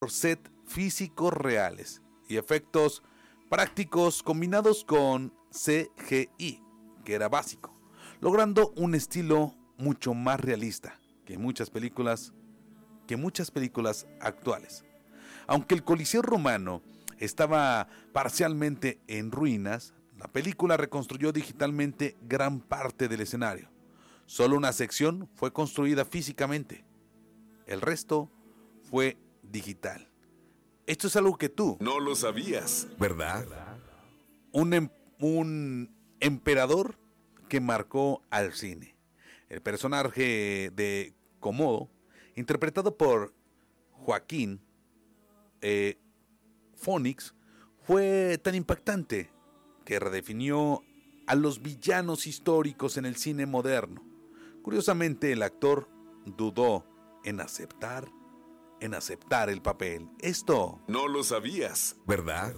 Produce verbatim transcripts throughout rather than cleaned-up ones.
set físicos reales y efectos prácticos combinados con C G I, que era básico, logrando un estilo mucho más realista que muchas películas, que muchas películas actuales. Aunque el Coliseo romano estaba parcialmente en ruinas, la película reconstruyó digitalmente gran parte del escenario. Solo una sección fue construida físicamente. El resto fue digital. Esto es algo que tú no lo sabías, ¿verdad? Un, em, un emperador que marcó al cine. El personaje de Comodo, interpretado por Joaquín eh, Phoenix, fue tan impactante que redefinió a los villanos históricos en el cine moderno. Curiosamente, el actor dudó en aceptar, en aceptar el papel. Esto no lo sabías, ¿verdad?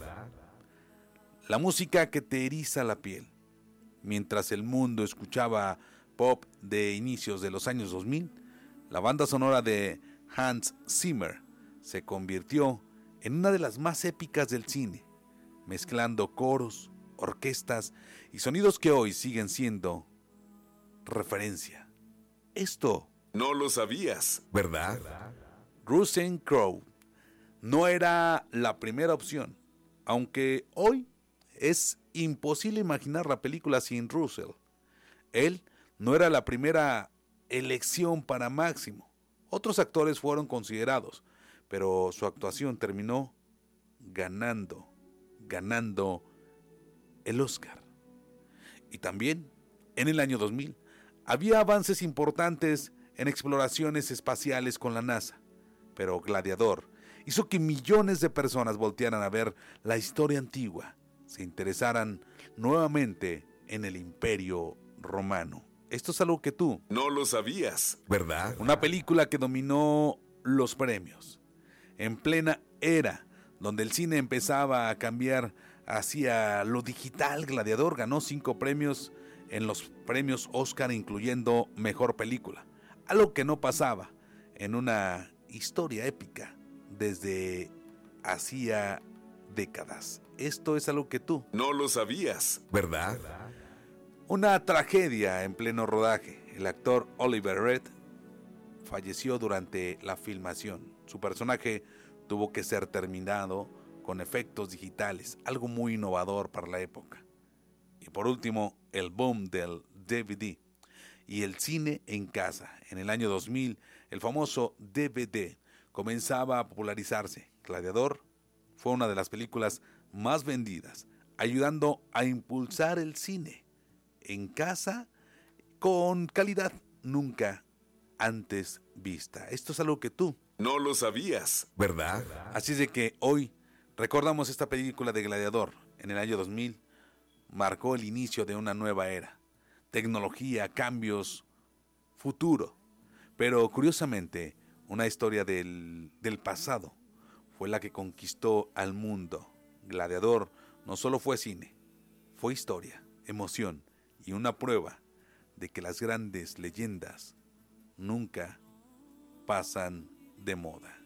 La música que te eriza la piel. Mientras el mundo escuchaba pop de inicios de los años dos mil, la banda sonora de Hans Zimmer se convirtió en una de las más épicas del cine, mezclando coros, orquestas y sonidos que hoy siguen siendo referencia. Esto no lo sabías, ¿verdad? Russell Crowe no era la primera opción, aunque hoy es imposible imaginar la película sin Russell. Él no era la primera elección para Máximo. Otros actores fueron considerados, pero su actuación terminó ganando, ganando el Oscar. Y también, en el año dos mil, había avances importantes en exploraciones espaciales con la NASA, pero Gladiador hizo que millones de personas voltearan a ver la historia antigua, se interesaran nuevamente en el Imperio Romano. Esto es algo que tú no lo sabías, ¿verdad? Una película que dominó los premios. En plena era donde el cine empezaba a cambiar hacia lo digital, Gladiador ganó cinco premios en los premios Oscar, incluyendo Mejor Película. Algo que no pasaba en una historia épica desde hacía décadas. Esto es algo que tú no lo sabías, ¿verdad? Una tragedia en pleno rodaje. El actor Oliver Reed falleció durante la filmación. Su personaje tuvo que ser terminado con efectos digitales, algo muy innovador para la época. Y por último, el boom del D V D y el cine en casa. En el año dos mil, el famoso D V D comenzaba a popularizarse. Gladiador fue una de las películas más vendidas, ayudando a impulsar el cine en casa con calidad nunca antes vista. Esto es algo que tú no lo sabías, ¿verdad? Así es de que hoy recordamos esta película de Gladiador. En el año dos mil marcó el inicio de una nueva era. Tecnología, cambios, futuro. Pero curiosamente, una historia del, del pasado fue la que conquistó al mundo. Gladiador no solo fue cine, fue historia, emoción y una prueba de que las grandes leyendas nunca pasan de moda.